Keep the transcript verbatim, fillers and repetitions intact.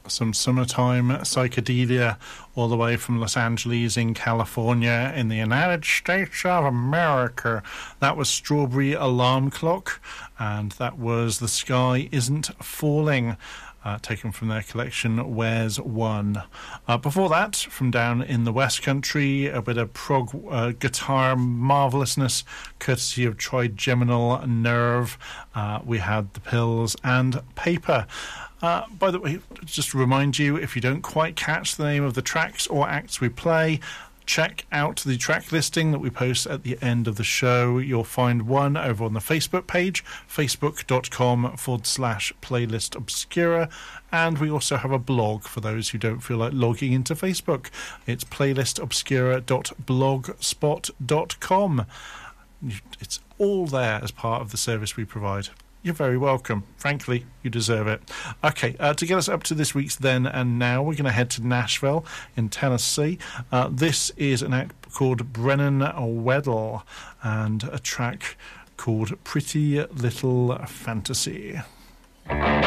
some summertime psychedelia all the way from Los Angeles in California in the United States of America. That was Strawberry Alarm Clock, and that was The Sky Isn't Falling, Uh, taken from their collection Where's One. Uh, before that, from down in the West Country, a bit of prog uh, guitar marvellousness, courtesy of Trigeminal Nerve. Uh, we had The Pills and Paper. Uh, by the way, just to remind you, if you don't quite catch the name of the tracks or acts we play, check out the track listing that we post at the end of the show. You'll find one over on the Facebook page, facebook.com forward slash playlist obscura. And we also have a blog for those who don't feel like logging into Facebook. It's playlist obscura dot blogspot dot com. It's all there as part of the service we provide. You're very welcome. Frankly, you deserve it. Okay, uh, to get us up to this week's Then and Now, we're going to head to Nashville in Tennessee. Uh, this is an act called Brennan Weddle and a track called Pretty Little Fantasy.